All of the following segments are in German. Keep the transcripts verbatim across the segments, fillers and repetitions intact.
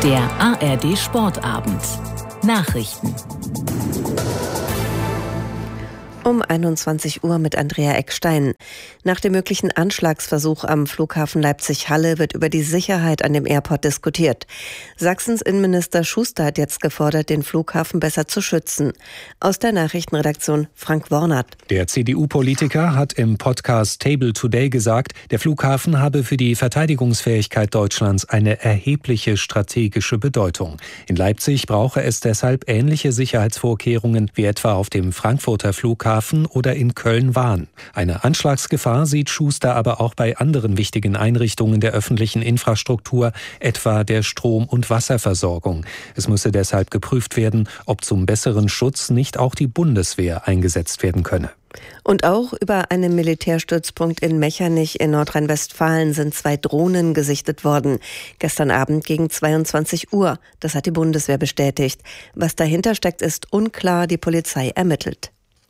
Der A R D Sportabend. Nachrichten. Um einundzwanzig Uhr mit Andrea Eckstein. Nach dem möglichen Anschlagsversuch am Flughafen Leipzig-Halle wird über die Sicherheit an dem Airport diskutiert. Sachsens Innenminister Schuster hat jetzt gefordert, den Flughafen besser zu schützen. Aus der Nachrichtenredaktion Frank Wornert. Der C D U-Politiker hat im Podcast Table Today gesagt, der Flughafen habe für die Verteidigungsfähigkeit Deutschlands eine erhebliche strategische Bedeutung. In Leipzig brauche es deshalb ähnliche Sicherheitsvorkehrungen wie etwa auf dem Frankfurter Flughafen oder in Köln-Wahn. Eine Anschlagsgefahr sieht Schuster aber auch bei anderen wichtigen Einrichtungen der öffentlichen Infrastruktur, etwa der Strom- und Wasserversorgung. Es müsse deshalb geprüft werden, ob zum besseren Schutz nicht auch die Bundeswehr eingesetzt werden könne. Und auch über einen Militärstützpunkt in Mechernich in Nordrhein-Westfalen sind zwei Drohnen gesichtet worden. Gestern Abend gegen zweiundzwanzig Uhr. Das hat die Bundeswehr bestätigt. Was dahinter steckt, ist unklar. Die Polizei ermittelt.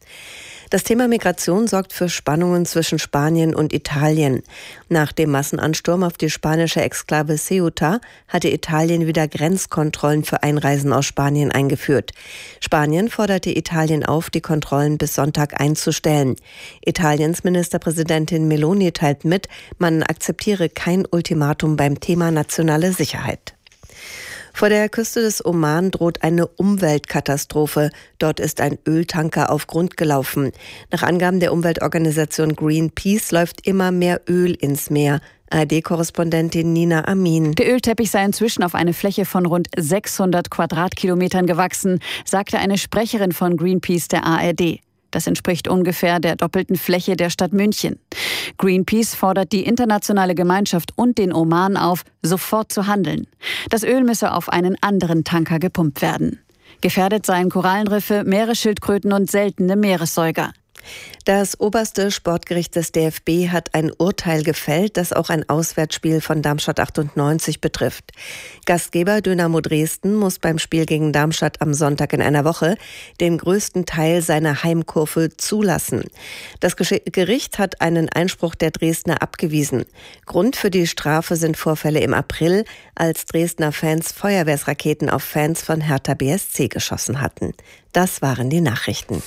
Das Thema Migration sorgt für Spannungen zwischen Spanien und Italien. Nach dem Massenansturm auf die spanische Exklave Ceuta hatte Italien wieder Grenzkontrollen für Einreisen aus Spanien eingeführt. Spanien forderte Italien auf, die Kontrollen bis Sonntag einzustellen. Italiens Ministerpräsidentin Meloni teilt mit, man akzeptiere kein Ultimatum beim Thema nationale Sicherheit. Vor der Küste des Oman droht eine Umweltkatastrophe. Dort ist ein Öltanker auf Grund gelaufen. Nach Angaben der Umweltorganisation Greenpeace läuft immer mehr Öl ins Meer. A R D-Korrespondentin Nina Amin. Der Ölteppich sei inzwischen auf eine Fläche von rund sechshundert Quadratkilometern gewachsen, sagte eine Sprecherin von Greenpeace der A R D. Das entspricht ungefähr der doppelten Fläche der Stadt München. Greenpeace fordert die internationale Gemeinschaft und den Oman auf, sofort zu handeln. Das Öl müsse auf einen anderen Tanker gepumpt werden. Gefährdet seien Korallenriffe, Meeresschildkröten und seltene Meeressäuger. Das oberste Sportgericht des D F B hat ein Urteil gefällt, das auch ein Auswärtsspiel von Darmstadt achtundneunzig betrifft. Gastgeber Dynamo Dresden muss beim Spiel gegen Darmstadt am Sonntag in einer Woche den größten Teil seiner Heimkurve zulassen. Das Gericht hat einen Einspruch der Dresdner abgewiesen. Grund für die Strafe sind Vorfälle im April, als Dresdner Fans Feuerwehrsraketen auf Fans von Hertha B S C geschossen hatten. Das waren die Nachrichten.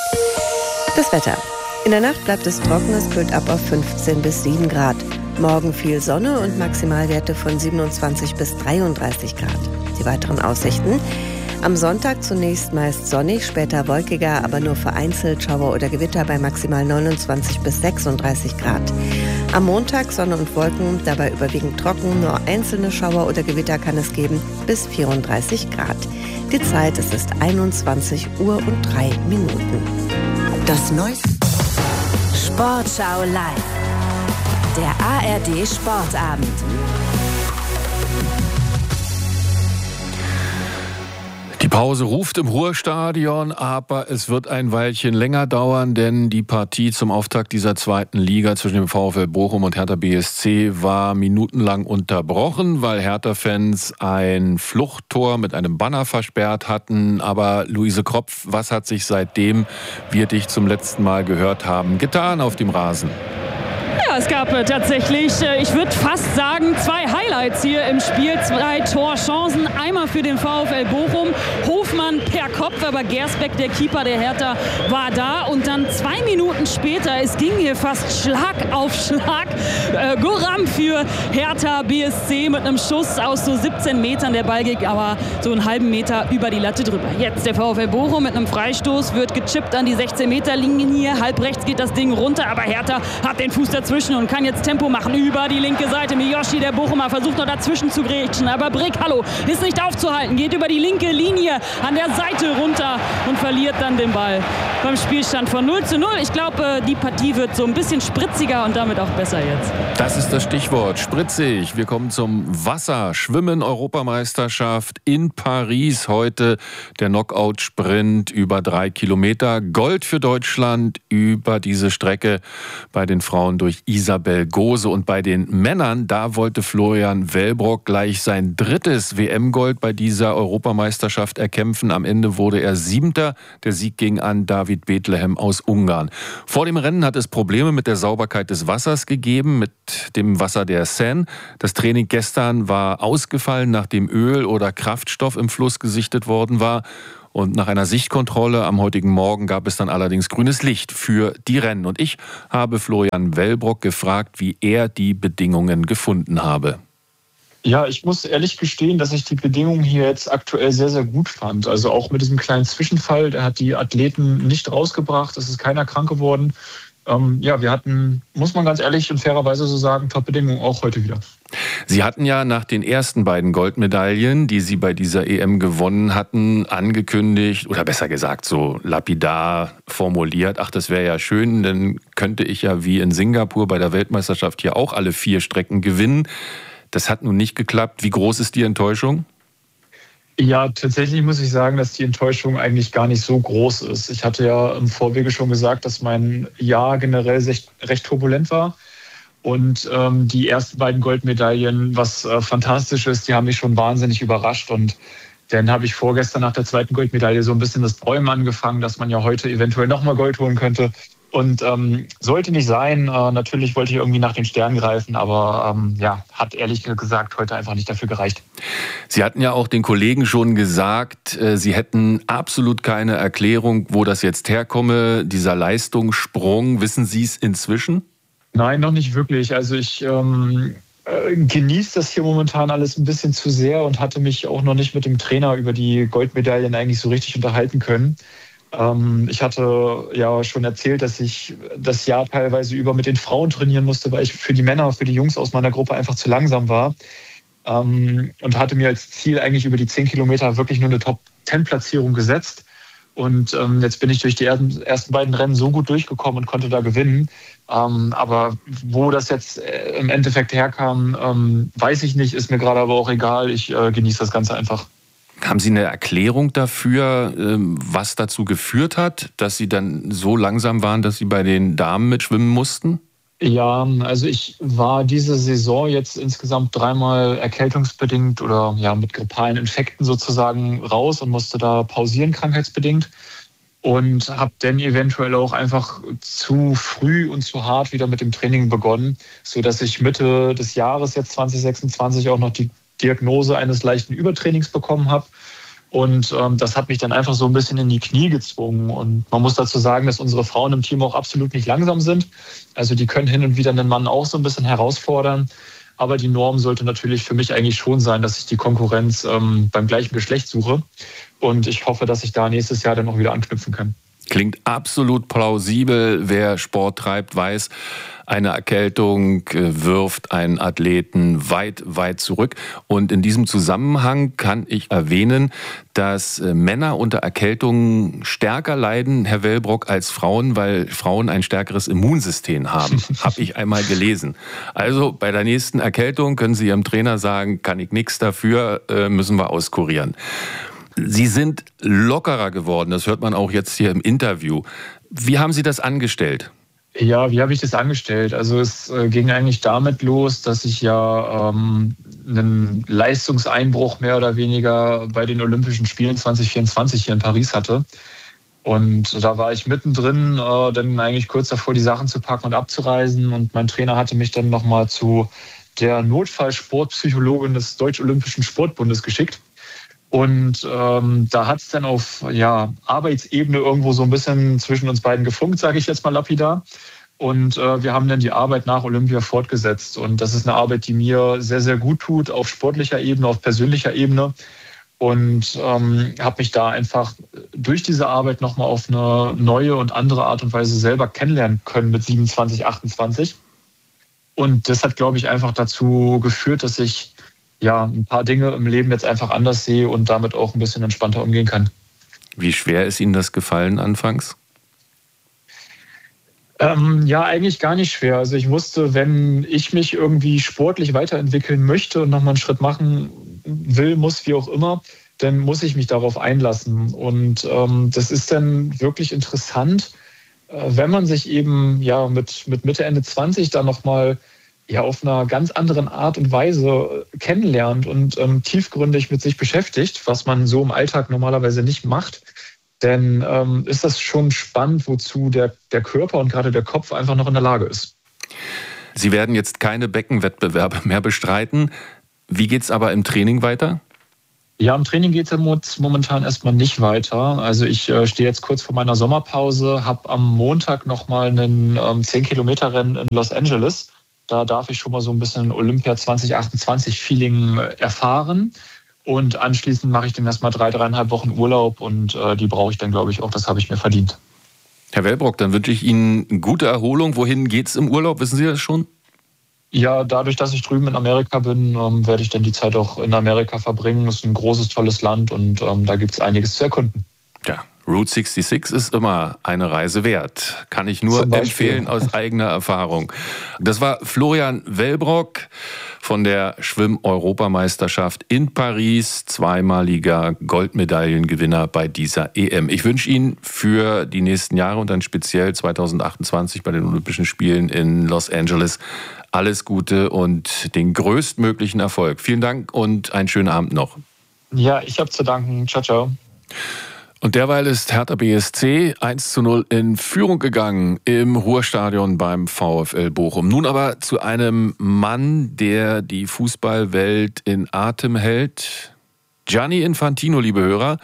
Das Wetter. In der Nacht bleibt es trocken, es kühlt ab auf fünfzehn bis sieben Grad. Morgen viel Sonne und Maximalwerte von siebenundzwanzig bis dreiunddreißig Grad. Die weiteren Aussichten. Am Sonntag zunächst meist sonnig, später wolkiger, aber nur vereinzelt Schauer oder Gewitter bei maximal neunundzwanzig bis sechsunddreißig Grad. Am Montag Sonne und Wolken, dabei überwiegend trocken, nur einzelne Schauer oder Gewitter kann es geben, bis vierunddreißig Grad. Die Zeit, es ist einundzwanzig Uhr und drei Minuten. Das neueste Sportschau live. Der A R D Sportabend. Die Pause ruft im Ruhrstadion, aber es wird ein Weilchen länger dauern, denn die Partie zum Auftakt dieser zweiten Liga zwischen dem VfL Bochum und Hertha B S C war minutenlang unterbrochen, weil Hertha-Fans ein Fluchttor mit einem Banner versperrt hatten. Aber Luise Kropf, was hat sich seitdem wir dich zum letzten Mal gehört haben, getan auf dem Rasen? Ja, es gab äh, tatsächlich, äh, ich würde fast sagen, zwei Highlights hier im Spiel. Zwei Torchancen. Einmal für den VfL Bochum. Hofmann per Kopf, aber Gersbeck, der Keeper der Hertha, war da. Und dann zwei Minuten später, es ging hier fast Schlag auf Schlag. Äh, Goram für Hertha B S C mit einem Schuss aus so siebzehn Metern. Der Ball ging aber so einen halben Meter über die Latte drüber. Jetzt der VfL Bochum mit einem Freistoß, wird gechippt an die sechzehn Meter Linie. Halb rechts geht das Ding runter, aber Hertha hat den Fuß dazwischen und kann jetzt Tempo machen über die linke Seite. Miyoshi, der Bochumer, versucht noch dazwischen zu grätschen, aber Brekalo ist nicht aufzuhalten, geht über die linke Linie an der Seite runter und verliert dann den Ball beim Spielstand von null zu null. Ich glaube, die Partie wird so ein bisschen spritziger und damit auch besser jetzt. Das ist das Stichwort, spritzig. Wir kommen zum Wasser. Schwimmen, Europameisterschaft in Paris. Heute der Knockout-Sprint über drei Kilometer. Gold für Deutschland über diese Strecke bei den Frauen durch Isabel Gose. Und bei den Männern, da wollte Florian Wellbrock gleich sein drittes W M-Gold bei dieser Europameisterschaft erkämpfen. Am Ende wurde er Siebter. Der Sieg ging an David Bethlehem aus Ungarn. Vor dem Rennen hat es Probleme mit der Sauberkeit des Wassers gegeben, mit dem Wasser der Seine. Das Training gestern war ausgefallen, nachdem Öl oder Kraftstoff im Fluss gesichtet worden war. Und nach einer Sichtkontrolle am heutigen Morgen gab es dann allerdings grünes Licht für die Rennen. Und ich habe Florian Wellbrock gefragt, wie er die Bedingungen gefunden habe. Ja, ich muss ehrlich gestehen, dass ich die Bedingungen hier jetzt aktuell sehr, sehr gut fand. Also auch mit diesem kleinen Zwischenfall, der hat die Athleten nicht rausgebracht, es ist keiner krank geworden. Ähm, ja, wir hatten, muss man ganz ehrlich und fairerweise so sagen, Top-Bedingungen auch heute wieder. Sie hatten ja nach den ersten beiden Goldmedaillen, die Sie bei dieser E M gewonnen hatten, angekündigt, oder besser gesagt so lapidar formuliert, ach, das wäre ja schön, dann könnte ich ja wie in Singapur bei der Weltmeisterschaft hier auch alle vier Strecken gewinnen. Das hat nun nicht geklappt. Wie groß ist die Enttäuschung? Ja, tatsächlich muss ich sagen, dass die Enttäuschung eigentlich gar nicht so groß ist. Ich hatte ja im Vorwege schon gesagt, dass mein Jahr generell recht, recht turbulent war. Und ähm, die ersten beiden Goldmedaillen, was äh, fantastisch ist, die haben mich schon wahnsinnig überrascht. Und dann habe ich vorgestern nach der zweiten Goldmedaille so ein bisschen das Träumen angefangen, dass man ja heute eventuell nochmal Gold holen könnte. Und ähm, sollte nicht sein. Äh, natürlich wollte ich irgendwie nach den Sternen greifen, aber ähm, ja, hat ehrlich gesagt heute einfach nicht dafür gereicht. Sie hatten ja auch den Kollegen schon gesagt, äh, Sie hätten absolut keine Erklärung, wo das jetzt herkomme, dieser Leistungssprung. Wissen Sie es inzwischen? Nein, noch nicht wirklich. Also ich ähm, äh, genieße das hier momentan alles ein bisschen zu sehr und hatte mich auch noch nicht mit dem Trainer über die Goldmedaillen eigentlich so richtig unterhalten können. Ähm, ich hatte ja schon erzählt, dass ich das Jahr teilweise über mit den Frauen trainieren musste, weil ich für die Männer, für die Jungs aus meiner Gruppe einfach zu langsam war. Ähm, und hatte mir als Ziel eigentlich über die zehn Kilometer wirklich nur eine Top-zehn-Platzierung gesetzt. Und ähm, jetzt bin ich durch die ersten, ersten beiden Rennen so gut durchgekommen und konnte da gewinnen. Ähm, aber wo das jetzt äh, im Endeffekt herkam, ähm, weiß ich nicht, ist mir gerade aber auch egal. Ich äh, genieße das Ganze einfach. Haben Sie eine Erklärung dafür, ähm, was dazu geführt hat, dass Sie dann so langsam waren, dass Sie bei den Damen mitschwimmen mussten? Ja, also ich war diese Saison jetzt insgesamt dreimal erkältungsbedingt oder ja mit grippalen Infekten sozusagen raus und musste da pausieren krankheitsbedingt und habe dann eventuell auch einfach zu früh und zu hart wieder mit dem Training begonnen, sodass ich Mitte des Jahres jetzt zwanzig sechsundzwanzig auch noch die Diagnose eines leichten Übertrainings bekommen habe. Und ähm, das hat mich dann einfach so ein bisschen in die Knie gezwungen. Und man muss dazu sagen, dass unsere Frauen im Team auch absolut nicht langsam sind. Also die können hin und wieder einen Mann auch so ein bisschen herausfordern. Aber die Norm sollte natürlich für mich eigentlich schon sein, dass ich die Konkurrenz ähm, beim gleichen Geschlecht suche. Und ich hoffe, dass ich da nächstes Jahr dann noch wieder anknüpfen kann. Klingt absolut plausibel. Wer Sport treibt, weiß, eine Erkältung wirft einen Athleten weit, weit zurück. Und in diesem Zusammenhang kann ich erwähnen, dass Männer unter Erkältungen stärker leiden, Herr Wellbrock, als Frauen, weil Frauen ein stärkeres Immunsystem haben. Habe ich einmal gelesen. Also bei der nächsten Erkältung können Sie Ihrem Trainer sagen, kann ich nichts dafür, müssen wir auskurieren. Sie sind lockerer geworden, das hört man auch jetzt hier im Interview. Wie haben Sie das angestellt? Ja, wie habe ich das angestellt? Also es äh, ging eigentlich damit los, dass ich ja ähm, einen Leistungseinbruch mehr oder weniger bei den Olympischen Spielen zwanzig vierundzwanzig hier in Paris hatte. Und da war ich mittendrin, äh, dann eigentlich kurz davor, die Sachen zu packen und abzureisen. Und mein Trainer hatte mich dann nochmal zu der Notfallsportpsychologin des Deutsch-Olympischen Sportbundes geschickt. Und ähm, da hat es dann auf ja, Arbeitsebene irgendwo so ein bisschen zwischen uns beiden gefunkt, sage ich jetzt mal lapidar. Und äh, wir haben dann die Arbeit nach Olympia fortgesetzt. Und das ist eine Arbeit, die mir sehr, sehr gut tut, auf sportlicher Ebene, auf persönlicher Ebene. Und ähm, habe mich da einfach durch diese Arbeit nochmal auf eine neue und andere Art und Weise selber kennenlernen können mit siebenundzwanzig, achtundzwanzig. Und das hat, glaube ich, einfach dazu geführt, dass ich ja, ein paar Dinge im Leben jetzt einfach anders sehe und damit auch ein bisschen entspannter umgehen kann. Wie schwer ist Ihnen das gefallen anfangs? Ähm, ja, eigentlich gar nicht schwer. Also ich wusste, wenn ich mich irgendwie sportlich weiterentwickeln möchte und nochmal einen Schritt machen will, muss, wie auch immer, dann muss ich mich darauf einlassen. Und ähm, das ist dann wirklich interessant, wenn man sich eben ja mit, mit Mitte, Ende zwanzig dann nochmal ja auf einer ganz anderen Art und Weise kennenlernt und ähm, tiefgründig mit sich beschäftigt, was man so im Alltag normalerweise nicht macht, dann ähm, ist das schon spannend, wozu der, der Körper und gerade der Kopf einfach noch in der Lage ist. Sie werden jetzt keine Beckenwettbewerbe mehr bestreiten. Wie geht's aber im Training weiter? Ja, im Training geht es momentan erstmal nicht weiter. Also ich äh, stehe jetzt kurz vor meiner Sommerpause, habe am Montag nochmal einen ähm, zehn-Kilometer-Rennen in Los Angeles. Da darf ich schon mal so ein bisschen Olympia zwanzig achtundzwanzig-Feeling erfahren. Und anschließend mache ich dann erstmal drei, dreieinhalb Wochen Urlaub und äh, die brauche ich dann, glaube ich, auch. Das habe ich mir verdient. Herr Wellbrock, dann wünsche ich Ihnen gute Erholung. Wohin geht's im Urlaub? Wissen Sie das schon? Ja, dadurch, dass ich drüben in Amerika bin, ähm, werde ich dann die Zeit auch in Amerika verbringen. Das ist ein großes, tolles Land und ähm, da gibt es einiges zu erkunden. Ja, Route sechsundsechzig ist immer eine Reise wert. Kann ich nur empfehlen aus eigener Erfahrung. Das war Florian Wellbrock von der Schwimm-Europameisterschaft in Paris, zweimaliger Goldmedaillengewinner bei dieser E M. Ich wünsche Ihnen für die nächsten Jahre und dann speziell zwanzig achtundzwanzig bei den Olympischen Spielen in Los Angeles alles Gute und den größtmöglichen Erfolg. Vielen Dank und einen schönen Abend noch. Ja, ich habe zu danken. Ciao, ciao. Und derweil ist Hertha B S C eins zu null in Führung gegangen im Ruhrstadion beim VfL Bochum. Nun aber zu einem Mann, der die Fußballwelt in Atem hält. Gianni Infantino, liebe Hörer,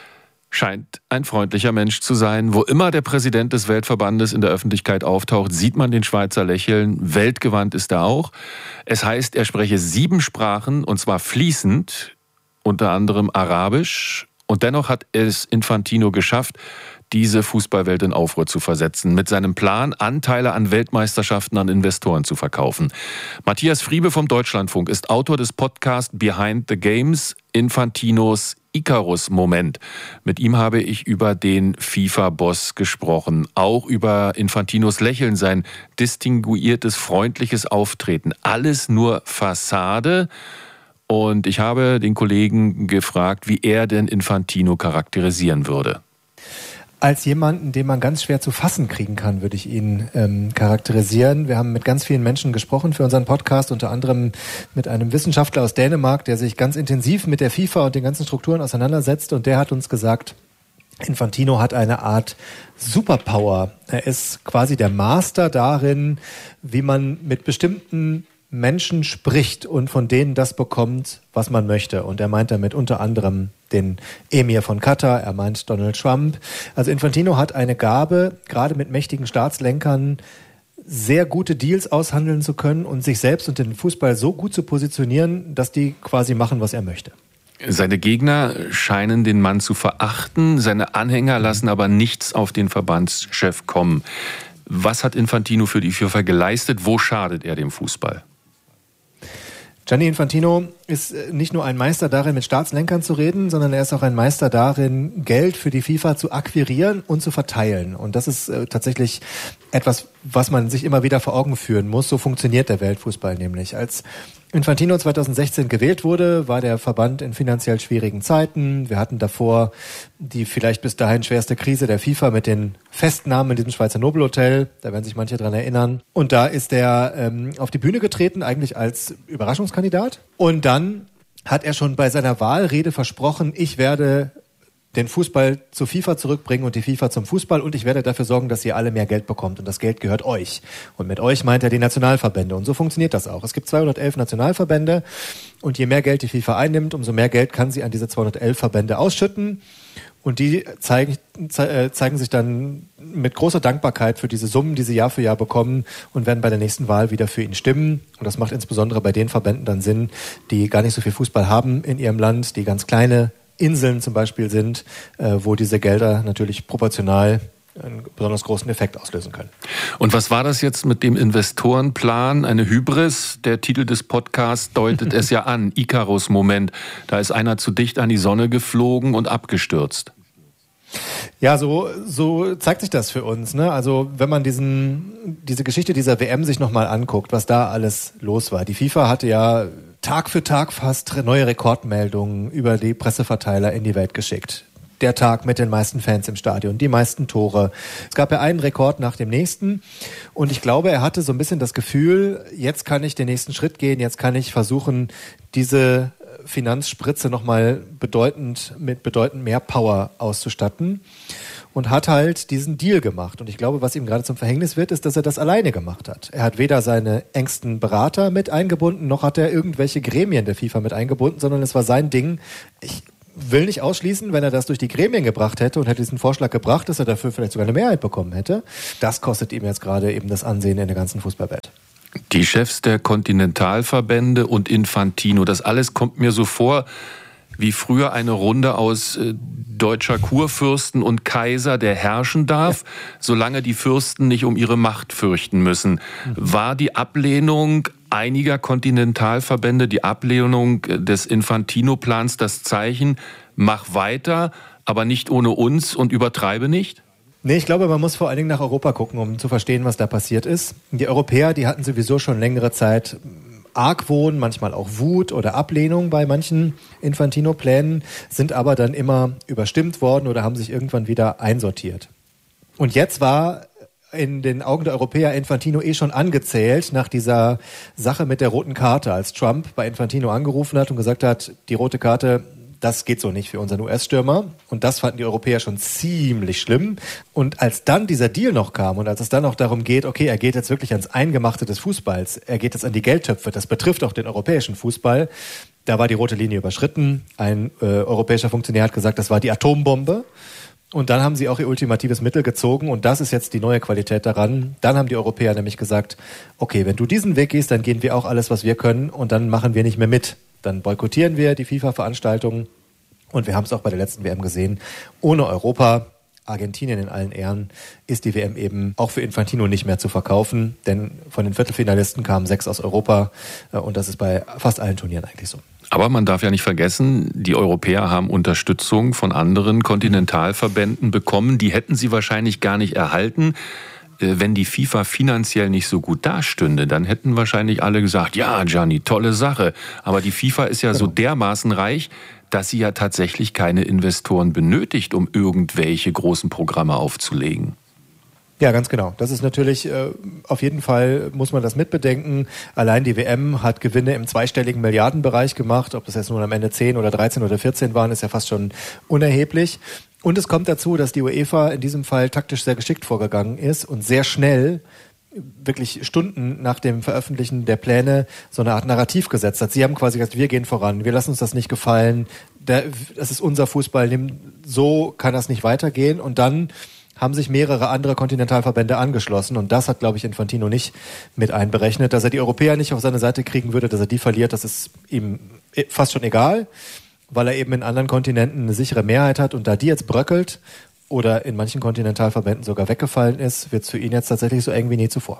scheint ein freundlicher Mensch zu sein. Wo immer der Präsident des Weltverbandes in der Öffentlichkeit auftaucht, sieht man den Schweizer lächeln. Weltgewandt ist er auch. Es heißt, er spreche sieben Sprachen, und zwar fließend, unter anderem Arabisch. Und dennoch hat es Infantino geschafft, diese Fußballwelt in Aufruhr zu versetzen, mit seinem Plan, Anteile an Weltmeisterschaften an Investoren zu verkaufen. Matthias Friebe vom Deutschlandfunk ist Autor des Podcasts Behind the Games, Infantinos Icarus-Moment. Mit ihm habe ich über den FIFA-Boss gesprochen, auch über Infantinos Lächeln, sein distinguiertes, freundliches Auftreten. Alles nur Fassade. Und ich habe den Kollegen gefragt, wie er denn Infantino charakterisieren würde. Als jemanden, den man ganz schwer zu fassen kriegen kann, würde ich ihn ähm, charakterisieren. Wir haben mit ganz vielen Menschen gesprochen für unseren Podcast, unter anderem mit einem Wissenschaftler aus Dänemark, der sich ganz intensiv mit der FIFA und den ganzen Strukturen auseinandersetzt. Und der hat uns gesagt, Infantino hat eine Art Superpower. Er ist quasi der Master darin, wie man mit bestimmten Menschen spricht und von denen das bekommt, was man möchte. Und er meint damit unter anderem den Emir von Katar, er meint Donald Trump. Also Infantino hat eine Gabe, gerade mit mächtigen Staatslenkern sehr gute Deals aushandeln zu können und sich selbst und den Fußball so gut zu positionieren, dass die quasi machen, was er möchte. Seine Gegner scheinen den Mann zu verachten, seine Anhänger lassen aber nichts auf den Verbandschef kommen. Was hat Infantino für die FIFA geleistet? Wo schadet er dem Fußball? Gianni Infantino ist nicht nur ein Meister darin, mit Staatslenkern zu reden, sondern er ist auch ein Meister darin, Geld für die FIFA zu akquirieren und zu verteilen. Und das ist äh, tatsächlich etwas, was man sich immer wieder vor Augen führen muss. So funktioniert der Weltfußball nämlich. Als Infantino zweitausendsechzehn gewählt wurde, war der Verband in finanziell schwierigen Zeiten. Wir hatten davor die vielleicht bis dahin schwerste Krise der FIFA mit den Festnahmen in diesem Schweizer Nobelhotel. Da werden sich manche dran erinnern. Und da ist er ähm, auf die Bühne getreten, eigentlich als Überraschungskandidat. Und dann hat er schon bei seiner Wahlrede versprochen, ich werde den Fußball zur FIFA zurückbringen und die FIFA zum Fußball und ich werde dafür sorgen, dass ihr alle mehr Geld bekommt und das Geld gehört euch. Und mit euch meint er die Nationalverbände und so funktioniert das auch. Es gibt zweihundertelf Nationalverbände und je mehr Geld die FIFA einnimmt, umso mehr Geld kann sie an diese zweihundertelf Verbände ausschütten und die zeigen, ze- zeigen sich dann mit großer Dankbarkeit für diese Summen, die sie Jahr für Jahr bekommen und werden bei der nächsten Wahl wieder für ihn stimmen. Und das macht insbesondere bei den Verbänden dann Sinn, die gar nicht so viel Fußball haben in ihrem Land, die ganz kleine Inseln zum Beispiel sind, äh, wo diese Gelder natürlich proportional einen besonders großen Effekt auslösen können. Und was war das jetzt mit dem Investorenplan? Eine Hybris? Der Titel des Podcasts deutet es ja an. Icarus-Moment. Da ist einer zu dicht an die Sonne geflogen und abgestürzt. Ja, so, so zeigt sich das für uns, ne? Also, wenn man diesen, diese Geschichte dieser W M sich nochmal anguckt, was da alles los war. Die FIFA hatte ja Tag für Tag fast neue Rekordmeldungen über die Presseverteiler in die Welt geschickt. der Tag mit den meisten Fans im Stadion, die meisten Tore. Es gab ja einen Rekord nach dem nächsten und ich glaube, er hatte so ein bisschen das Gefühl, jetzt kann ich den nächsten Schritt gehen, jetzt kann ich versuchen, diese Finanzspritze nochmal bedeutend, mit bedeutend mehr Power auszustatten. Und hat halt diesen Deal gemacht. Und ich glaube, was ihm gerade zum Verhängnis wird, ist, dass er das alleine gemacht hat. Er hat weder seine engsten Berater mit eingebunden, noch hat er irgendwelche Gremien der FIFA mit eingebunden, sondern es war sein Ding. Ich will nicht ausschließen, wenn er das durch die Gremien gebracht hätte und hätte diesen Vorschlag gebracht, dass er dafür vielleicht sogar eine Mehrheit bekommen hätte. Das kostet ihm jetzt gerade eben das Ansehen in der ganzen Fußballwelt. Die Chefs der Kontinentalverbände und Infantino, das alles kommt mir so vor, wie früher eine Runde aus äh, deutscher Kurfürsten und Kaiser, der herrschen darf, ja. solange die Fürsten nicht um ihre Macht fürchten müssen. Mhm. War die Ablehnung einiger Kontinentalverbände, die Ablehnung des Infantino-Plans das Zeichen, mach weiter, aber nicht ohne uns und übertreibe nicht? Nee, ich glaube, man muss vor allen Dingen nach Europa gucken, um zu verstehen, was da passiert ist. Die Europäer, die hatten sowieso schon längere Zeit Argwohn, manchmal auch Wut oder Ablehnung bei manchen Infantino-Plänen, sind aber dann immer überstimmt worden oder haben sich irgendwann wieder einsortiert. Und jetzt war in den Augen der Europäer Infantino eh schon angezählt nach dieser Sache mit der roten Karte, als Trump bei Infantino angerufen hat und gesagt hat, die rote Karte, das geht so nicht für unseren U S-Stürmer. Und das fanden die Europäer schon ziemlich schlimm. Und als dann dieser Deal noch kam und als es dann auch darum geht, okay, er geht jetzt wirklich ans Eingemachte des Fußballs, er geht jetzt an die Geldtöpfe, das betrifft auch den europäischen Fußball, da war die rote Linie überschritten. Ein äh, europäischer Funktionär hat gesagt, das war die Atombombe. Und dann haben sie auch ihr ultimatives Mittel gezogen und das ist jetzt die neue Qualität daran. Dann haben die Europäer nämlich gesagt, okay, wenn du diesen Weg gehst, dann gehen wir auch alles, was wir können und dann machen wir nicht mehr mit. Dann boykottieren wir die FIFA-Veranstaltungen und wir haben es auch bei der letzten W M gesehen. Ohne Europa, Argentinien in allen Ehren, ist die W M eben auch für Infantino nicht mehr zu verkaufen, denn von den Viertelfinalisten kamen sechs aus Europa und das ist bei fast allen Turnieren eigentlich so. Aber man darf ja nicht vergessen, die Europäer haben Unterstützung von anderen Kontinentalverbänden bekommen. Die hätten sie wahrscheinlich gar nicht erhalten, wenn die FIFA finanziell nicht so gut dastünde. Dann hätten wahrscheinlich alle gesagt, ja, Gianni, tolle Sache. Aber die FIFA ist ja genau. so dermaßen reich, dass sie ja tatsächlich keine Investoren benötigt, um irgendwelche großen Programme aufzulegen. Ja, ganz genau. Das ist natürlich, äh, auf jeden Fall muss man das mitbedenken. Allein die W M hat Gewinne im zweistelligen Milliardenbereich gemacht. Ob das jetzt nun am Ende zehn oder dreizehn oder vierzehn waren, ist ja fast schon unerheblich. Und es kommt dazu, dass die UEFA in diesem Fall taktisch sehr geschickt vorgegangen ist und sehr schnell, wirklich Stunden nach dem Veröffentlichen der Pläne, so eine Art Narrativ gesetzt hat. Sie haben quasi gesagt, wir gehen voran, wir lassen uns das nicht gefallen, das ist unser Fußball, so kann das nicht weitergehen. Und dann haben sich mehrere andere Kontinentalverbände angeschlossen und das hat, glaube ich, Infantino nicht mit einberechnet. Dass er die Europäer nicht auf seine Seite kriegen würde, dass er die verliert, das ist ihm fast schon egal, weil er eben in anderen Kontinenten eine sichere Mehrheit hat und da die jetzt bröckelt oder in manchen Kontinentalverbänden sogar weggefallen ist, wird es für ihn jetzt tatsächlich so eng wie nie zuvor.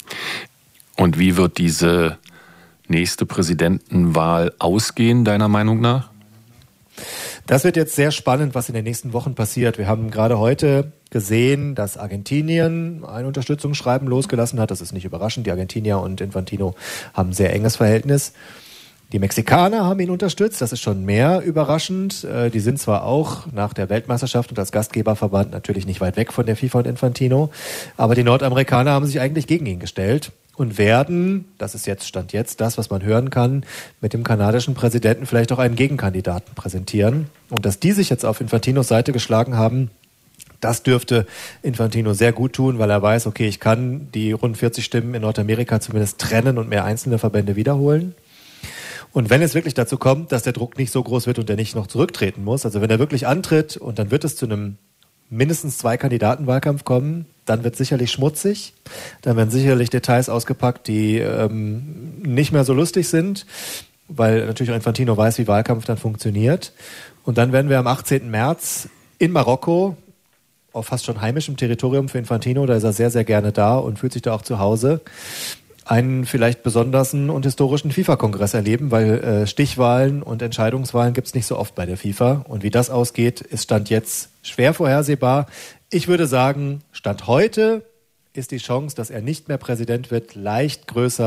Und wie wird diese nächste Präsidentenwahl ausgehen, deiner Meinung nach? Das wird jetzt sehr spannend, was in den nächsten Wochen passiert. Wir haben gerade heute gesehen, dass Argentinien ein Unterstützungsschreiben losgelassen hat. Das ist nicht überraschend. Die Argentinier und Infantino haben ein sehr enges Verhältnis. Die Mexikaner haben ihn unterstützt, das ist schon mehr überraschend. Die sind zwar auch nach der Weltmeisterschaft und als Gastgeberverband natürlich nicht weit weg von der FIFA und Infantino, aber die Nordamerikaner haben sich eigentlich gegen ihn gestellt und werden, das ist jetzt Stand jetzt das, was man hören kann, mit dem kanadischen Präsidenten vielleicht auch einen Gegenkandidaten präsentieren. Und dass die sich jetzt auf Infantinos Seite geschlagen haben, das dürfte Infantino sehr gut tun, weil er weiß, okay, ich kann die rund vierzig Stimmen in Nordamerika zumindest trennen und mehr einzelne Verbände wiederholen. Und wenn es wirklich dazu kommt, dass der Druck nicht so groß wird und er nicht noch zurücktreten muss, also wenn er wirklich antritt und dann wird es zu einem mindestens zwei Kandidatenwahlkampf kommen, dann wird es sicherlich schmutzig, dann werden sicherlich Details ausgepackt, die ähm, nicht mehr so lustig sind, weil natürlich auch Infantino weiß, wie Wahlkampf dann funktioniert. Und dann werden wir am achtzehnten März in Marokko, auf fast schon heimischem Territorium für Infantino, da ist er sehr, sehr gerne da und fühlt sich da auch zu Hause, einen vielleicht besonderen und historischen FIFA-Kongress erleben, weil äh, Stichwahlen und Entscheidungswahlen gibt es nicht so oft bei der FIFA. Und wie das ausgeht, ist Stand jetzt schwer vorhersehbar. Ich würde sagen, Stand heute ist die Chance, dass er nicht mehr Präsident wird, leicht größer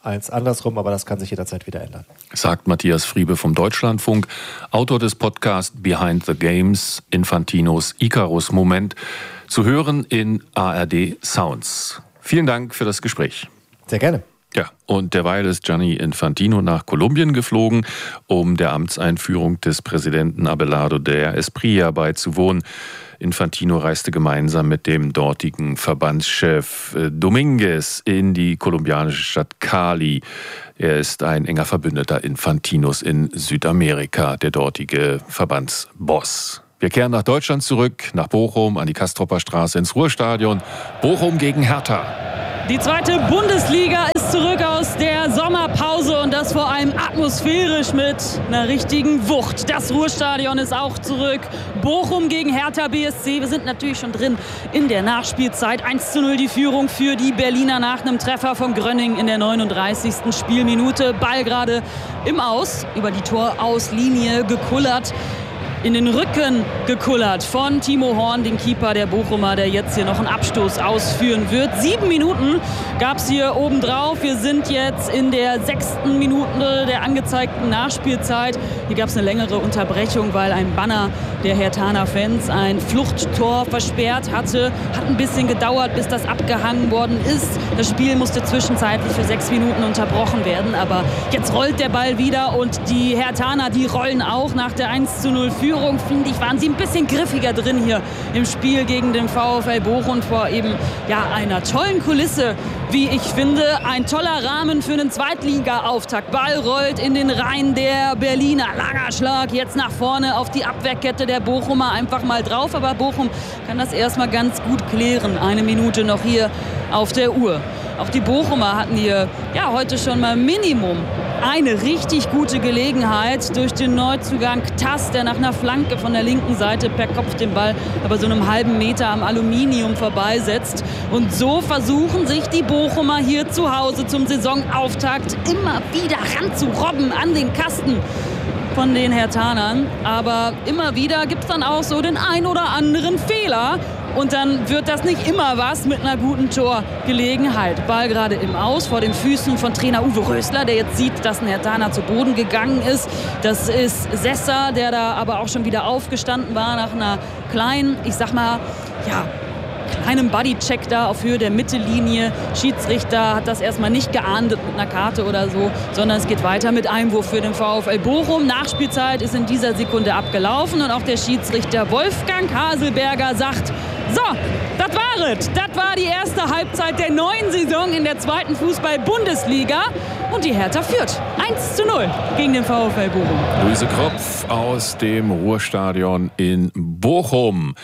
als andersrum, aber das kann sich jederzeit wieder ändern. Sagt Matthias Friebe vom Deutschlandfunk, Autor des Podcasts Behind the Games, Infantinos Icarus-Moment, zu hören in A R D Sounds. Vielen Dank für das Gespräch. Sehr gerne. Ja, und derweil ist Gianni Infantino nach Kolumbien geflogen, um der Amtseinführung des Präsidenten Abelardo del Espriella beizuwohnen. Infantino reiste gemeinsam mit dem dortigen Verbandschef Dominguez in die kolumbianische Stadt Cali. Er ist ein enger Verbündeter Infantinos in Südamerika, der dortige Verbandsboss. Wir kehren nach Deutschland zurück, nach Bochum, an die Castropper Straße ins Ruhrstadion. Bochum gegen Hertha. Die zweite Bundesliga ist zurück aus der Sommerpause und das vor allem atmosphärisch mit einer richtigen Wucht. Das Ruhrstadion ist auch zurück. Bochum gegen Hertha B S C. Wir sind natürlich schon drin in der Nachspielzeit. eins zu null die Führung für die Berliner nach einem Treffer von Grönning in der neununddreißigsten Spielminute. Ball gerade im Aus, über die Torauslinie gekullert. In den Rücken gekullert von Timo Horn, dem Keeper der Bochumer, der jetzt hier noch einen Abstoß ausführen wird. Sieben Minuten gab es hier obendrauf. Wir sind jetzt in der sechsten Minute der angezeigten Nachspielzeit. Hier gab es eine längere Unterbrechung, weil ein Banner der Herthaner Fans ein Fluchttor versperrt hatte. Hat ein bisschen gedauert, bis das abgehangen worden ist. Das Spiel musste zwischenzeitlich für sechs Minuten unterbrochen werden. Aber jetzt rollt der Ball wieder und die Herthaner, die rollen auch nach der eins zu null Führung. Finde ich, waren sie ein bisschen griffiger drin hier im Spiel gegen den VfL Bochum vor eben ja, einer tollen Kulisse, wie ich finde. Ein toller Rahmen für einen Zweitliga-Auftakt. Ball rollt in den Reihen der Berliner. Langer Schlag jetzt nach vorne auf die Abwehrkette der Bochumer einfach mal drauf. Aber Bochum kann das erstmal ganz gut klären. Eine Minute noch hier auf der Uhr. Auch die Bochumer hatten hier ja, heute schon mal Minimum eine richtig gute Gelegenheit durch den Neuzugang Tass, der nach einer Flanke von der linken Seite per Kopf den Ball aber so einem halben Meter am Aluminium vorbeisetzt. Und so versuchen sich die Bochumer hier zu Hause zum Saisonauftakt immer wieder ranzurobben an den Kasten von den Herthanern. Aber immer wieder gibt es dann auch so den ein oder anderen Fehler. Und dann wird das nicht immer was mit einer guten Torgelegenheit. Ball gerade im Aus vor den Füßen von Trainer Uwe Rösler, der jetzt sieht, dass ein Herthaner zu Boden gegangen ist. Das ist Sessa, der da aber auch schon wieder aufgestanden war nach einer kleinen, ich sag mal, ja, kleinen Bodycheck da auf Höhe der Mittellinie. Schiedsrichter hat das erstmal nicht geahndet mit einer Karte oder so, sondern es geht weiter mit Einwurf für den VfL Bochum. Nachspielzeit ist in dieser Sekunde abgelaufen und auch der Schiedsrichter Wolfgang Haselberger sagt, so, das war es. Das war die erste Halbzeit der neuen Saison in der zweiten Fußball-Bundesliga. Und die Hertha führt eins zu null gegen den VfL Bochum. Luise Kropf aus dem Ruhrstadion in Bochum.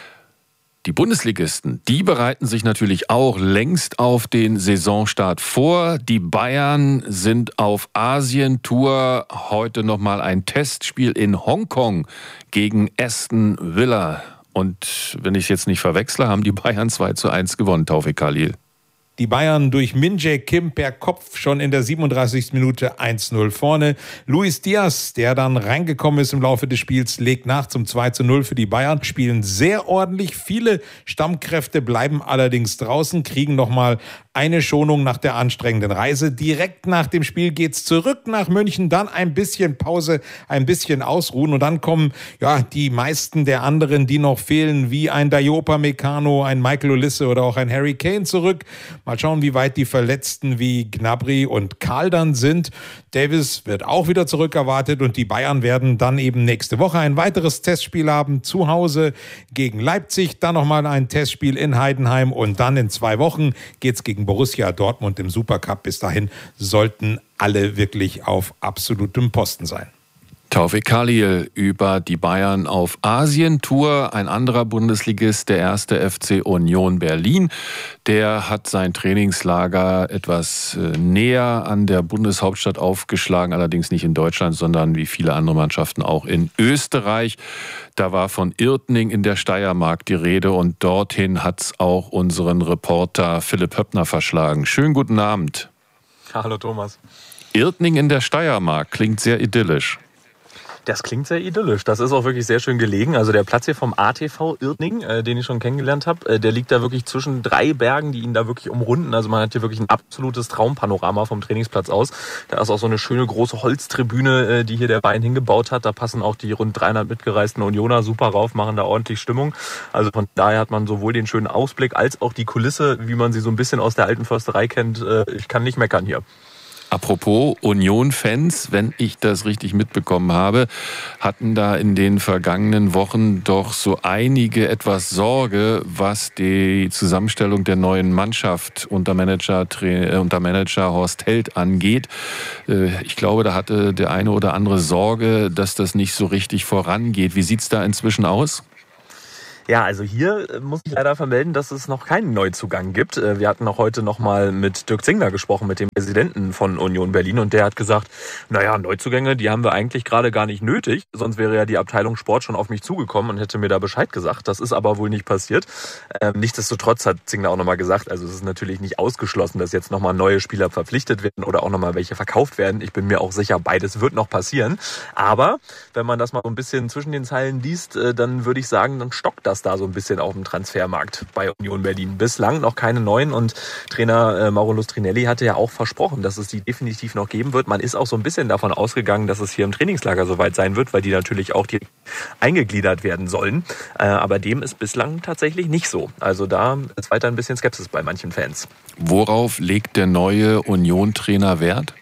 Die Bundesligisten, die bereiten sich natürlich auch längst auf den Saisonstart vor. Die Bayern sind auf Asientour. Heute nochmal ein Testspiel in Hongkong gegen Aston Villa. Und wenn ich es jetzt nicht verwechsle, haben die Bayern zwei zu eins gewonnen, Taufik Khalil. Die Bayern durch Min-Jae Kim per Kopf schon in der siebenunddreißigsten Minute eins null vorne. Luis Diaz, der dann reingekommen ist im Laufe des Spiels, legt nach zum zwei zu null für die Bayern. Spielen sehr ordentlich. Viele Stammkräfte bleiben allerdings draußen, kriegen nochmal eine Schonung nach der anstrengenden Reise. Direkt nach dem Spiel geht's zurück nach München, dann ein bisschen Pause, ein bisschen ausruhen und dann kommen ja die meisten der anderen, die noch fehlen, wie ein Dayot Upamecano, ein Michael Olise oder auch ein Harry Kane zurück. Mal schauen, wie weit die Verletzten wie Gnabry und Karl dann sind. Davis wird auch wieder zurückerwartet und die Bayern werden dann eben nächste Woche ein weiteres Testspiel haben, zu Hause gegen Leipzig, dann nochmal ein Testspiel in Heidenheim und dann in zwei Wochen geht's gegen Borussia Dortmund im Supercup. Bis dahin sollten alle wirklich auf absolutem Posten sein. Taufik Khalil über die Bayern auf Asientour. Ein anderer Bundesligist, der erste F C Union Berlin, der hat sein Trainingslager etwas näher an der Bundeshauptstadt aufgeschlagen, allerdings nicht in Deutschland, sondern wie viele andere Mannschaften auch in Österreich. Da war von Irtning in der Steiermark die Rede und dorthin hat's auch unseren Reporter Philipp Höppner verschlagen. Schönen guten Abend. Hallo Thomas. Irtning in der Steiermark klingt sehr idyllisch. Das klingt sehr idyllisch. Das ist auch wirklich sehr schön gelegen. Also der Platz hier vom A T V Irtning, äh, den ich schon kennengelernt habe, äh, der liegt da wirklich zwischen drei Bergen, die ihn da wirklich umrunden. Also man hat hier wirklich ein absolutes Traumpanorama vom Trainingsplatz aus. Da ist auch so eine schöne große Holztribüne, äh, die hier der Verein hingebaut hat. Da passen auch die rund dreihundert mitgereisten Unioner super rauf, machen da ordentlich Stimmung. Also von daher hat man sowohl den schönen Ausblick als auch die Kulisse, wie man sie so ein bisschen aus der alten Försterei kennt. Äh, ich kann nicht meckern hier. Apropos Union-Fans, wenn ich das richtig mitbekommen habe, hatten da in den vergangenen Wochen doch so einige etwas Sorge, was die Zusammenstellung der neuen Mannschaft unter Manager, äh, unter Manager Horst Held angeht. Äh, ich glaube, da hatte der eine oder andere Sorge, dass das nicht so richtig vorangeht. Wie sieht's da inzwischen aus? Ja, also hier muss ich leider vermelden, dass es noch keinen Neuzugang gibt. Wir hatten auch heute noch mal mit Dirk Zingler gesprochen, mit dem Präsidenten von Union Berlin. Und der hat gesagt, naja, Neuzugänge, die haben wir eigentlich gerade gar nicht nötig. Sonst wäre ja die Abteilung Sport schon auf mich zugekommen und hätte mir da Bescheid gesagt. Das ist aber wohl nicht passiert. Ähm, nichtsdestotrotz hat Zingler auch noch mal gesagt, also es ist natürlich nicht ausgeschlossen, dass jetzt noch mal neue Spieler verpflichtet werden oder auch noch mal welche verkauft werden. Ich bin mir auch sicher, beides wird noch passieren. Aber wenn man das mal so ein bisschen zwischen den Zeilen liest, äh, dann würde ich sagen, dann stockt das da so ein bisschen auf dem Transfermarkt bei Union Berlin. Bislang noch keine neuen und Trainer äh, Mauro Lustrinelli hatte ja auch versprochen, dass es die definitiv noch geben wird. Man ist auch so ein bisschen davon ausgegangen, dass es hier im Trainingslager soweit sein wird, weil die natürlich auch direkt eingegliedert werden sollen. Äh, aber dem ist bislang tatsächlich nicht so. Also da ist weiter ein bisschen Skepsis bei manchen Fans. Worauf legt der neue Union-Trainer Wert?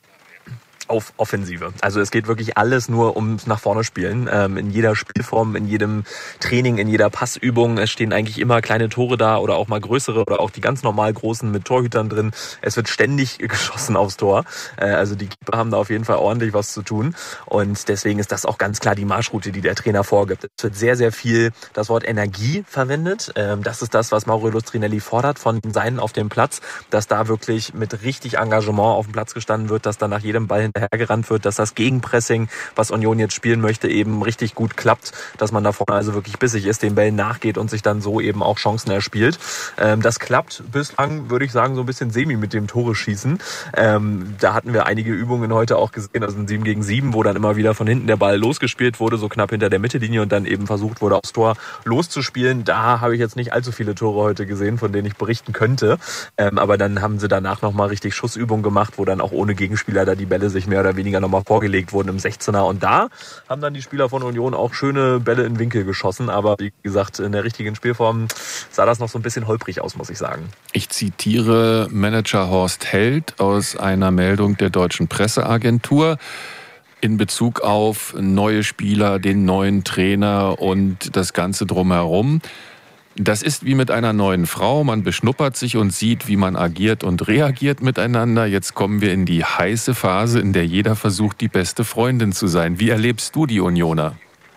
Auf Offensive. Also es geht wirklich alles nur ums nach vorne spielen. Ähm, in jeder Spielform, in jedem Training, in jeder Passübung. Es stehen eigentlich immer kleine Tore da oder auch mal größere oder auch die ganz normal großen mit Torhütern drin. Es wird ständig geschossen aufs Tor. Äh, also die Keeper haben da auf jeden Fall ordentlich was zu tun. Und deswegen ist das auch ganz klar die Marschroute, die der Trainer vorgibt. Es wird sehr, sehr viel das Wort Energie verwendet. Ähm, das ist das, was Mauro Lustrinelli fordert von seinen auf dem Platz, dass da wirklich mit richtig Engagement auf dem Platz gestanden wird, dass da nach jedem Ball hinterher hergerannt wird, dass das Gegenpressing, was Union jetzt spielen möchte, eben richtig gut klappt, dass man da vorne also wirklich bissig ist, den Bällen nachgeht und sich dann so eben auch Chancen erspielt. Ähm, das klappt bislang, würde ich sagen, so ein bisschen semi mit dem Tore schießen. Ähm, da hatten wir einige Übungen heute auch gesehen, also ein sieben gegen sieben, wo dann immer wieder von hinten der Ball losgespielt wurde, so knapp hinter der Mittellinie und dann eben versucht wurde, aufs Tor loszuspielen. Da habe ich jetzt nicht allzu viele Tore heute gesehen, von denen ich berichten könnte. Ähm, aber dann haben sie danach nochmal richtig Schussübungen gemacht, wo dann auch ohne Gegenspieler da die Bälle sich mehr oder weniger nochmal vorgelegt wurden im sechzehner. Und da haben dann die Spieler von Union auch schöne Bälle in Winkel geschossen. Aber wie gesagt, in der richtigen Spielform sah das noch so ein bisschen holprig aus, muss ich sagen. Ich zitiere Manager Horst Held aus einer Meldung der Deutschen Presseagentur in Bezug auf neue Spieler, den neuen Trainer und das Ganze drumherum. Das ist wie mit einer neuen Frau. Man beschnuppert sich und sieht, wie man agiert und reagiert miteinander. Jetzt kommen wir in die heiße Phase, in der jeder versucht, die beste Freundin zu sein. Wie erlebst du die Unioner?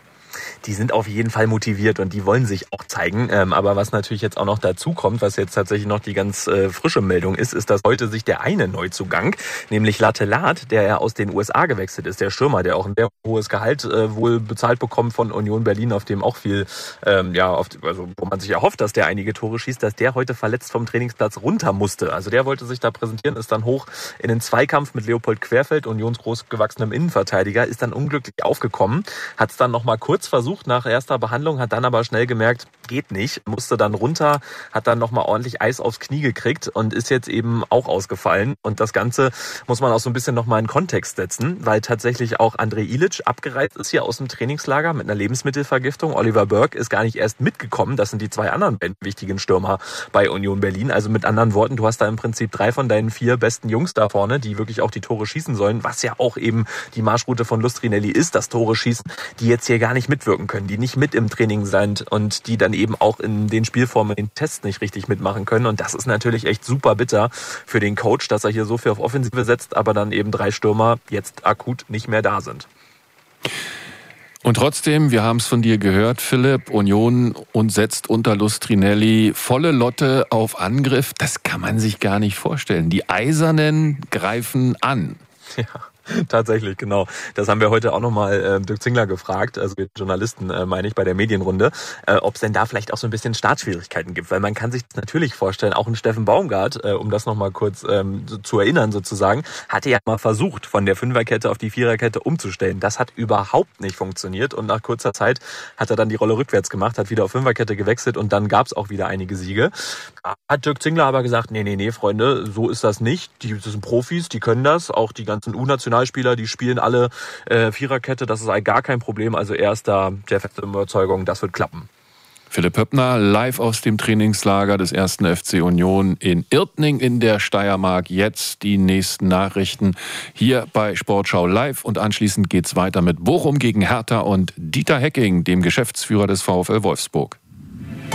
Die sind auf jeden Fall motiviert und die wollen sich auch zeigen. Ähm, aber was natürlich jetzt auch noch dazu kommt, was jetzt tatsächlich noch die ganz äh, frische Meldung ist, ist, dass heute sich der eine Neuzugang, nämlich Latelat, der ja aus den U S A gewechselt ist, der Stürmer, der auch ein sehr hohes Gehalt äh, wohl bezahlt bekommt von Union Berlin, auf dem auch viel, ähm, ja, auf, also wo man sich erhofft, dass der einige Tore schießt, dass der heute verletzt vom Trainingsplatz runter musste. Also der wollte sich da präsentieren, ist dann hoch in den Zweikampf mit Leopold Querfeld, Unions großgewachsenem Innenverteidiger, ist dann unglücklich aufgekommen, hat es dann noch mal kurz versucht nach erster Behandlung, hat dann aber schnell gemerkt, geht nicht, musste dann runter, hat dann nochmal ordentlich Eis aufs Knie gekriegt und ist jetzt eben auch ausgefallen. Und das Ganze muss man auch so ein bisschen nochmal in Kontext setzen, weil tatsächlich auch Andrej Ilić abgereist ist hier aus dem Trainingslager mit einer Lebensmittelvergiftung. Oliver Burke ist gar nicht erst mitgekommen. Das sind die zwei anderen wichtigen Stürmer bei Union Berlin. Also mit anderen Worten, du hast da im Prinzip drei von deinen vier besten Jungs da vorne, die wirklich auch die Tore schießen sollen, was ja auch eben die Marschroute von Lustrinelli ist, das Tore schießen, die jetzt hier gar nicht mitwirken können, die nicht mit im Training sind und die dann eben auch in den Spielformen, in den Tests nicht richtig mitmachen können. Und das ist natürlich echt super bitter für den Coach, dass er hier so viel auf Offensive setzt, aber dann eben drei Stürmer jetzt akut nicht mehr da sind. Und trotzdem, wir haben es von dir gehört, Philipp, Union und setzt unter Lustrinelli volle Lotte auf Angriff. Das kann man sich gar nicht vorstellen. Die Eisernen greifen an. Ja. Tatsächlich, genau. Das haben wir heute auch nochmal äh, Dirk Zingler gefragt, also wir Journalisten, äh, meine ich, bei der Medienrunde, äh, ob es denn da vielleicht auch so ein bisschen Startschwierigkeiten gibt. Weil man kann sich das natürlich vorstellen, auch ein Steffen Baumgart, äh, um das nochmal kurz ähm, so, zu erinnern sozusagen, hatte ja mal versucht, von der Fünferkette auf die Viererkette umzustellen. Das hat überhaupt nicht funktioniert und nach kurzer Zeit hat er dann die Rolle rückwärts gemacht, hat wieder auf Fünferkette gewechselt und dann gab es auch wieder einige Siege. Hat Dirk Zingler aber gesagt, nee, nee, nee, Freunde, so ist das nicht. Die das sind Profis, die können das, auch die ganzen U-Nationalspieler, die spielen alle äh, Viererkette, das ist eigentlich gar kein Problem. Also er ist da der festen Überzeugung, das wird klappen. Philipp Höppner live aus dem Trainingslager des ersten F C Union in Irtning in der Steiermark. Jetzt die nächsten Nachrichten hier bei Sportschau Live und anschließend geht's weiter mit Bochum gegen Hertha und Dieter Hecking, dem Geschäftsführer des VfL Wolfsburg.